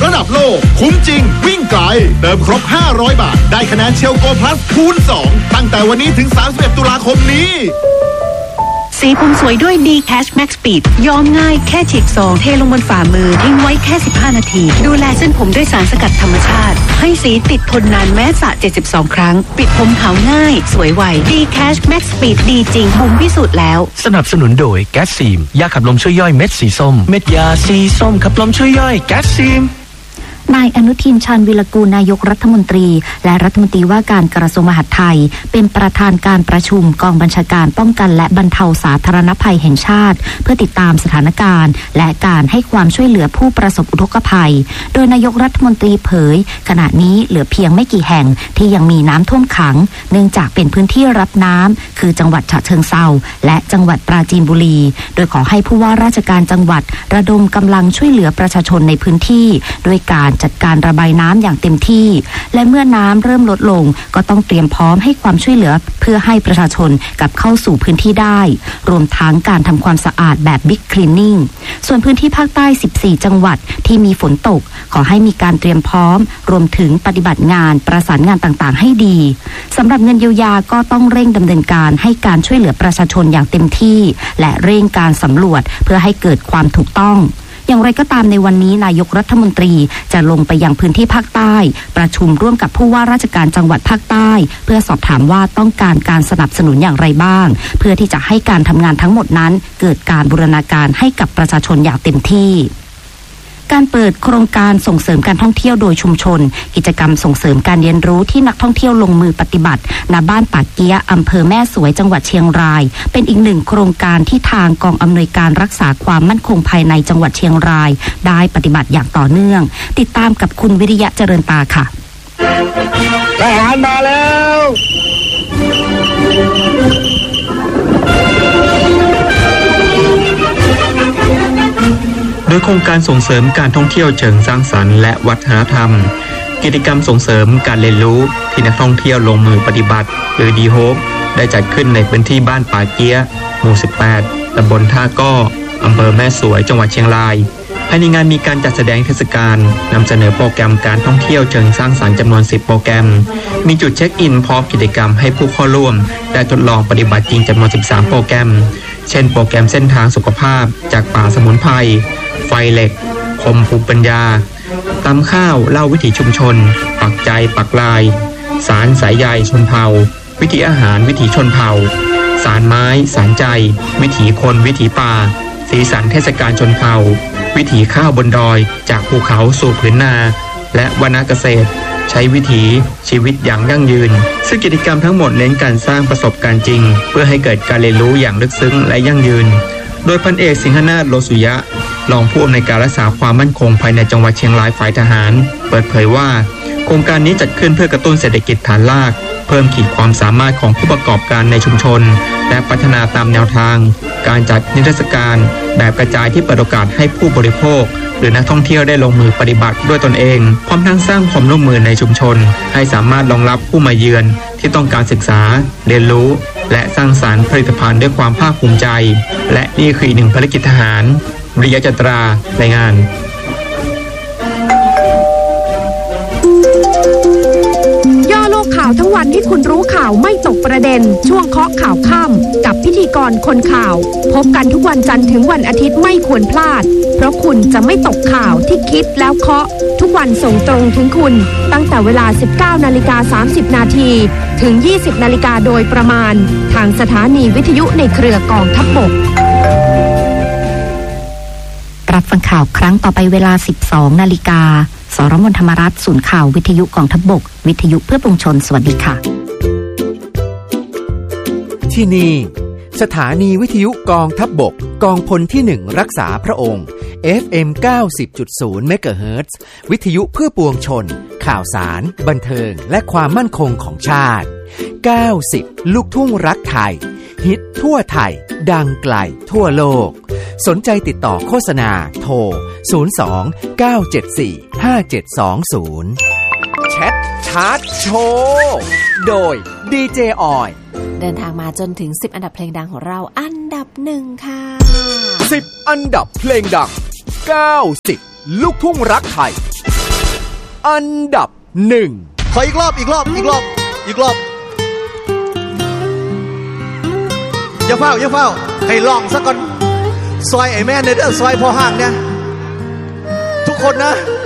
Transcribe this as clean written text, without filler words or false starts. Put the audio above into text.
ระดับโลกคุ้มจริงวิ่งไกลเติมครบ500 บาทได้คะแนนเชลโกพลัสคูณ2ตั้งแต่วันนี้ถึง31 ตุลาคมนี้สีผมสวยด้วย D-Cash Max Speed ย้อมง่ายแค่ฉีกซองเทลงบนฝ่ามือทิ้งไว้แค่15 นาทีดูแลเส้นผมด้วยสารสกัดธรรมชาติให้สีติดทนนานแม้สระ72 ครั้งปิดผมขาวง่ายสวยไว D-Cash Max Speed ดีจริงผมพิสูจน์แล้วสนับสนุนโดยแก๊สซีมยาขับลมช่วยย่อยเม็ดสีส้มเม็ดยาสีส้มขับลมช่วยย่อยแก๊สซีมนายอนุทินชาญวิรกูลนายกรัฐมนตรีและรัฐมนตรีว่าการกระทรวงมหาดไทยเป็นประธานการประชุมกองบัญชาการป้องกันและบรรเทาสาธารณภัยแห่งชาติเพื่อติดตามสถานการณ์และการให้ความช่วยเหลือผู้ประสบอุทกภัยโดยนายกรัฐมนตรีเผยขณะนี้เหลือเพียงไม่กี่แห่งที่ยังมีน้ำท่วมขังเนื่องจากเป็นพื้นที่รับน้ำคือจังหวัดฉะเชิงเทราและจังหวัดปราจีนบุรีโดยขอให้ผู้ว่าราชการจังหวัดระดมกำลังช่วยเหลือประชาชนในพื้นที่ด้วยการจัดการระบายน้ำอย่างเต็มที่และเมื่อน้ำเริ่มลดลงก็ต้องเตรียมพร้อมให้ความช่วยเหลือเพื่อให้ประชาชนกลับเข้าสู่พื้นที่ได้รวมทั้งการทำความสะอาดแบบบิ๊กคลีนนิ่งส่วนพื้นที่ภาคใต้14จังหวัดที่มีฝนตกขอให้มีการเตรียมพร้อมรวมถึงปฏิบัติงานประสานงานต่างๆให้ดีสำหรับเงินเยียวยาก็ต้องเร่งดำเนินการให้การช่วยเหลือประชาชนอย่างเต็มที่และเร่งการสำรวจเพื่อให้เกิดความถูกต้องอย่างไรก็ตามในวันนี้นายกรัฐมนตรีจะลงไปยังพื้นที่ภาคใต้ประชุมร่วมกับผู้ว่าราชการจังหวัดภาคใต้เพื่อสอบถามว่าต้องการการสนับสนุนอย่างไรบ้างเพื่อที่จะให้การทำงานทั้งหมดนั้นเกิดการบูรณาการให้กับประชาชนอย่างเต็มที่การเปิดโครงการส่งเสริมการท่องเที่ยวโดยชุมชนกิจกรรมส่งเสริมการเรียนรู้ที่นักท่องเที่ยวลงมือปฏิบัติณบ้านปากเกี้ยอำเภอแม่สวยจังหวัดเชียงรายเป็นอีกหนึ่งโครงการที่ทางกองอำนวยการรักษาความมั่นคงภายในจังหวัดเชียงรายได้ปฏิบัติอย่างต่อเนื่องติดตามกับคุณวิริยะเจริญตาค่ะทหารมาแล้วโดยโครงการส่งเสริมการท่องเที่ยวเชิงสร้างสรรค์และวัฒนธรรมกิจกรรมส่งเสริมการเรียนรู้ที่นักท่องเที่ยวลงมือปฏิบัติหรือดีโฮปได้จัดขึ้นในพื้นที่บ้านป่าเกี้ยหมู่18ตำบลท่าก้ออำเภอแม่สวยจังหวัดเชียงรายภายในงานมีการจัดแสดงเทศกาลนำเสนอโปรแกรมการท่องเที่ยวเชิงสร้างสรรค์จำนวน10โปรแกรมมีจุดเช็คอินพร้อมกิจกรรมให้ผู้เข้าร่วมได้ทดลองปฏิบัติจริงจำนวน13โปรแกรมเช่นโปรแกรมเส้นทางสุขภาพจากป่าสมุนไพรไฟเหล็กคมภูมิปัญญาตำข้าวเล่าวิถีชุมชนปักใจปักลายสารสายใยชนเผ่าวิถีอาหารวิถีชนเผ่าสารไม้สารใจวิถีคนวิถีป่าสีสันเทศกาลชนเผ่าวิถีข้าวบนดอยจากภูเขาสู่ผืนนาและวรรณเกษตรใช้วิถีชีวิตอย่างยั่งยืนซึ่งกิจกรรมทั้งหมดเน้นการสร้างประสบการณ์จริงเพื่อให้เกิดการเรียนรู้อย่างลึกซึ้งและยั่งยืนโดยพันเอกสิงหนาถโลสุยะรองผู้อำนวยการรักษาความมั่นคงภายในจังหวัดเชียงรายฝ่ายทหารเปิดเผยว่าโครงการนี้จัดขึ้นเพื่อกระตุ้นเศรษฐกิจฐานรากเพิ่มขีดความสามารถของผู้ประกอบการในชุมชนและพัฒนาตามแนวทางการจัดนิทรรศการแบบกระจายที่เปิดโอกาสให้ผู้บริโภคหรือนักท่องเที่ยวได้ลงมือปฏิบัติด้วยตนเองพร้อมทั้งสร้างความร่วมมือในชุมชนให้สามารถรองรับผู้มาเยือนที่ต้องการศึกษาเรียนรู้และสร้างสรรค์ผลิตภัณฑ์ด้วยความภาคภูมิใจและนี่คือหนึ่งภารกิจทหารวิริยะจันตรารายงานย่อโลกข่าวทั้งวันให้คุณรู้ข่าวไม่ตกประเด็นช่วงเคาะข่าวค่ำกับพิธีกรคนข่าวพบกันทุกวันจันทร์ถึงวันอาทิตย์ไม่ควรพลาดเพราะคุณจะไม่ตกข่าวที่คิดแล้วเคาะทุกวันส่งตรงถึงคุณตั้งแต่เวลา 19:30 นาทีถึง 20 นาฬิกาโดยประมาณทางสถานีวิทยุในเครือกองทัพบกรับฟังข่าวครั้งต่อไปเวลา 12 นาฬิกาสรมนธรรมรัฐศูนย์ข่าววิทยุกองทัพบกวิทยุเพื่อปวงชนสวัสดีค่ะที่นี่สถานีวิทยุกองทัพบกกองพลที่1รักษาพระองค์ FM 90.0 เมกะเฮิรตซ์ วิทยุเพื่อปวงชนข่าวสารบันเทิงและความมั่นคงของชาติ90ลูกทุ่งรักไทยฮิตทั่วไทยดังไกลทั่วโลกสนใจติดต่อโฆษณาโทร02 974 5720แชทชาร์ตโชว์โดยดีเจออยเดินทางมาจนถึง10อันดับเพลงดังของเราอันดับ1ค่ะ 10อันดับเพลงดัง90ลูกทุ่งรักไทยอันดับหนึ่งขออีกรอบอย่าเฝ้าให้ลองซะก่อนซอยไอ้แม่ในเด้อซอยพอห่างเนี่ยทุกคนนะ